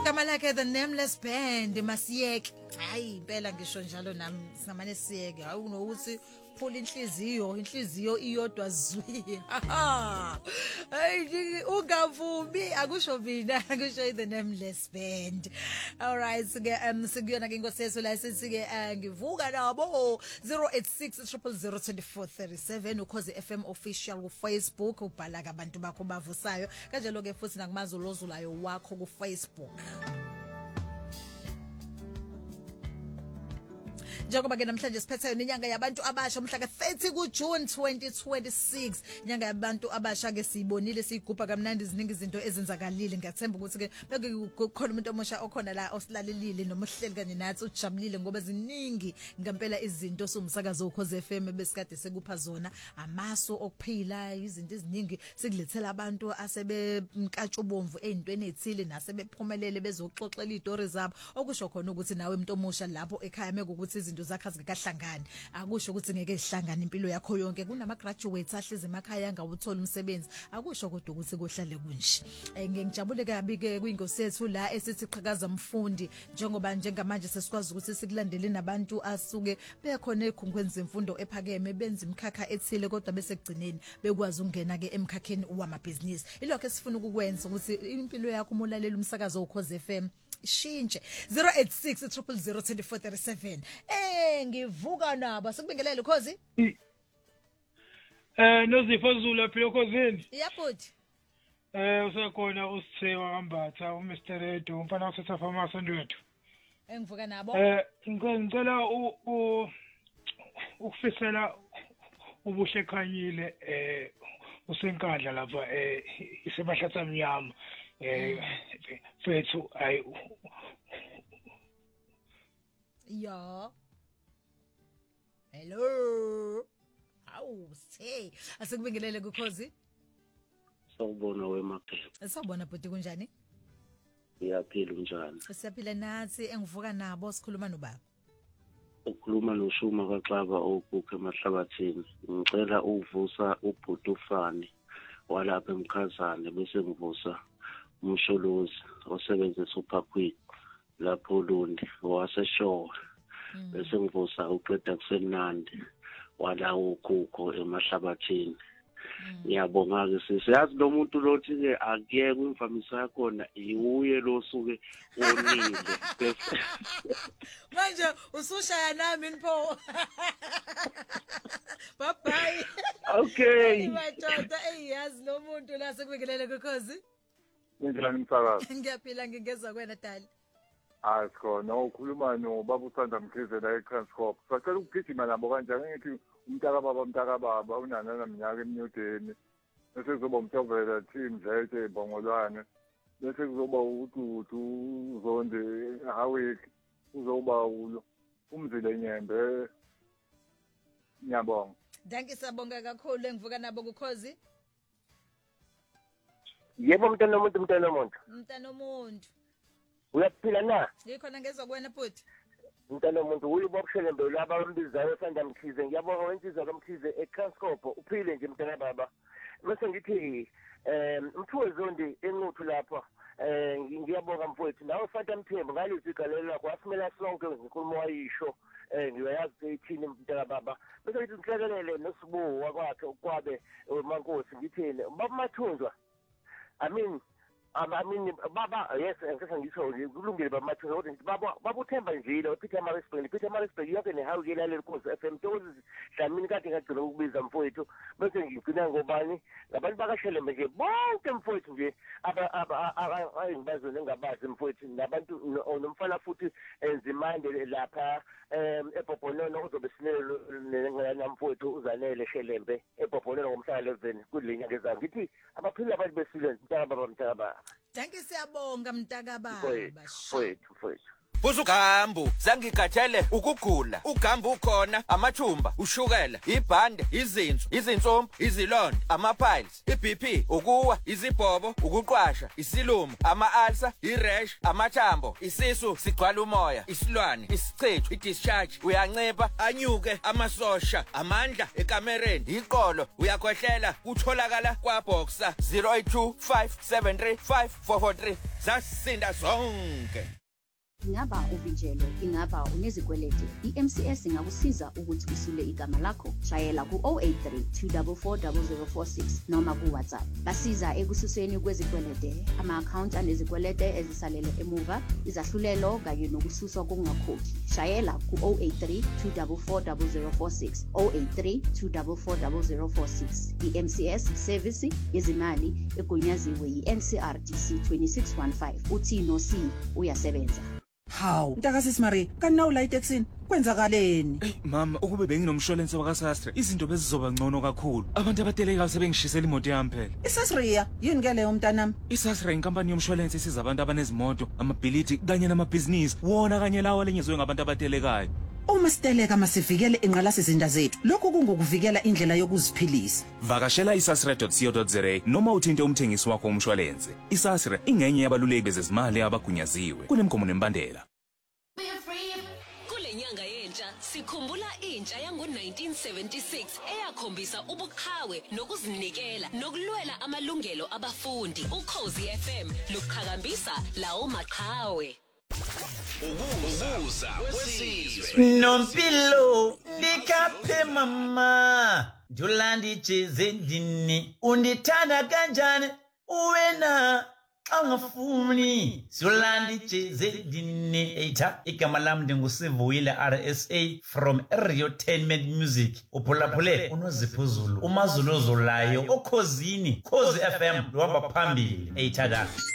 Gama lakhe the Nameless Band Masiyeke. Hayi impela ngisho njalo nami singamane siyeke. Hayi unokuthi phula inhliziyo iyodwa zwi. Hayi ungavumi akusho mina akusho the Nameless Band. All right sikuyona ke inkosesi la sithi ke ngivuka nabo 086 000 2437 ukhoze FM official ku Facebook ubhala ke abantu bakho bavusayo kanjalo ke futhi nakumazulozulayo wakho ku Facebook. Njengoba ke namhlanje siphethe inyanga yabantu abasha umhla ka-30 kuJune 2026 inyanga yabantu abasha ke siyibonile siyigubha kamnandi iziningi izinto ezenzakalile ngiyathemba ukuthi ke kukhona umuntu omusha okhona la osilalelile noma uhleli kanye nathi ujabulile ngoba ziningi ngempela izinto somsakazo ukhoze FM besikade sekupha zona amaso okuphila izinto eziningi sikulethela abantu asebemkatshubomvu ezintweni ezithile nasebephumelele bezoxoxela izitori zabo okusho khona ukuthi nawe umuntu omusha lapho ekhaya mekuthi izinto zakhe azikahlangani akusho ukuthi ngeke ihlangane impilo yakho yonke kunama graduates ahleze emakhaya angawuthola umsebenzi akusho kodwa ukuthi kohlale kunje ngiyajabule kabi ke kwingosi yethu la esithi qhakaza mfundi njengoba njengamanje sesikwazi ukuthi sikulandele nabantu asuke bekhona ekhungweni zemfundo ephakeme benza imkhakha ethile kodwa bese kugcineni bekwazi ukungena ke emkhakheni wamabhizinisi ilokho esifuna ukukwenza ukuthi impilo yakho umulalela umsakazo ukhoze FM shintshe 086 000 2437 ngivuka nabo sikubingelele ukhozi Nozipho Zulu lapha ekhozini yabuthi usekhona usithiwa kambatha uMr Redo umfana wasetha pharmacy ndwethu engivuka nabo ngicela ukufisela ubuhle ekhanyile usenkandla lapha isebahlatha emnyama fethu ayi ya hello awu say asikubingelele ukhozi sawubona wemaphela sawubona bhuti kunjani uyaphila unjani siyaphila nathi engivuka nabo sikhuluma nobaba ukhuluma noShuma kaXaba okukho emahlabathini ngicela uvusa ubhuti ufani walapha emkhazane bese ngivusa umsholozi osebenza eSuperQuick lapho Lundi waseshowa bese ngivusa uqeda kusenandi wala ukhukho emahlabathini ngiyabonga ke siyazi lo muntu lothi ke akuyeke umvamisa yakhona iwuye lo suke wonile bese manje usushaya nami npho bye bye okay madoda eyazi lo muntu la sekubingelele ukhozi Njani msakazi? Ngiyaphila ngingeza kwena dali. Asikhona ukhuluma nobaba uSanda Mkhize la eTranscorp. Sacela ukugijima nabo kanjani ngithi umntaka baba unanana minyaka eminyudeni. Bese kuzoba umthovela team Dlete Bongolwane. Bese kuzoba uDudu Zonde Hawik uzoba umzile Nyembe. Ngiyabonga. Danke sabonga kakhulu engivuka nabo ukhozi. Yebo mntana womuntu. Mntana womuntu. Uyaphila na? Ngikhona ngezwe kwena futhi. Mntana womuntu uyibokushelembe laba umbizayo Sanda Mkhize ngiyabonga wensizwa kaMkhize eTranscorp uphile nje mntana baba. Bese ngithi umthuwe Zondi enquthu lapha ngiyabonga mfowethu nawe Fanta Mthembu ngalezi igalelo lakho asimela sonke ngikhuluma wayisho ngiyayazi ithini mntana baba bese ngithi ngihlekelele nosibu wakwakhe ukwabe uMankosi ngithini baba Mathunzwa I mean baba yes ngeke ngisho kulungile bamathunga kodwa baba uThemba Njile Peter Marisburg yonke nehawu yelalela Khosi FM Thokozi Dlamini kade ngagcina ukubiza mfowethu bese ngigcina ngobani ngabantu bakashelembe nje bonke mfowethu nje ayingibazo nengabazi mfowethu nabantu nomfana futhi enzimande lapha eBhobhonono uzobe sinele mfowethu uzanele Shelembe eBhobhonono ngomhla 11 kulinya ngezayo ngithi abaphila abantu besilence mntaka baba Danke siyabonga mntaka baba. Mfowethu. uzugambu zangigathele ukugula ugambu ukhona amathumba ushukela ibhande izinsumbu izilonda ama-piles i-BP ukuwa izibhobo ukuqwasha isilumo ama-ulcer irash amathambo isisu sigcwala umoya isilwane isichitho i-discharge uyancipha anyuke amasosha amandla ekamereni iqolo uyakhohlela kutholakala kwaBoxer 0825735443 zasinda zonke. Ingaba uvinjelwe, ingaba unezikweleti, i-MCS ingakusiza ukuthi usule igama lakho. Shayela ku-083 244 0046 noma ku-WhatsApp. Basiza ekususeni kwezikwelete, ama-account anezikwelete ezisalele emuva, izahlulelo kanye nokususwa kokungakhokhi. Shayela ku-083 244 0046 083 244 0046. I-MCS service yezimali egunyaziwe yi-NCRDC 2615. Uthi no C uyasebenza. Hawu, mntakasisi Marie, kanti nawu la iteksini kwenzakaleni? Mama, ukube benginomshwalense wakaSastre, izinto bezizoba ngcono kakhulu. Abantu abatelekayo sebengishisela imoto yami phela. iSasria yini ke leyo mntanami? iSastre inkampani yomshwalense isiza abantu abanezimoto, amabhilidi kanye namabhizinisi, wona kanye lawo alenyezwe ngabantu abatelekayo. Uma siteleka masivikele inqalasizinda zethu. Lokhu kungokuvikela indlela yokuziphilisa. Vakashela isasre.co.za noma uthinte umthengisi wakho womshwalense. iSastre ingenye yabaluleki bezezimali abagunyaziwe kunemgomo nembandela. Kule nyanga yentsha sikhumbula intsha yango-1976 eyakhombisa ubuqhawe nokuzinikela nokulwela amalungelo abafundi. Ukhozi FM luqhakambisa lawo maqhawe. Ukuza kwesizwe Nompilo likaphe mama Julandi chezendini undithanda kanjani uwena angafuni Julandi chezendini eitha igama lami ndingusivuyile RSA from Entertainment Music uphulaphule unoziphuzulu umazulu ozolayo okhozini Khozi FM luhamba phambili eitha ka